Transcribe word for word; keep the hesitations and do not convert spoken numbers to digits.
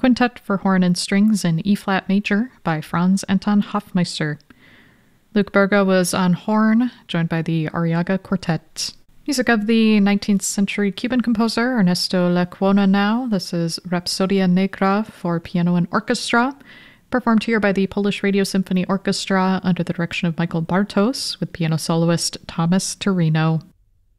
Quintet for Horn and Strings in E-flat major by Franz Anton Hofmeister. Luc Berga was on horn, joined by the Arriaga Quartet. Music of the nineteenth century Cuban composer Ernesto Lecuona now. This is Rhapsodia Negra for piano and orchestra, performed here by the Polish Radio Symphony Orchestra under the direction of Michael Bartos with piano soloist Thomas Torino.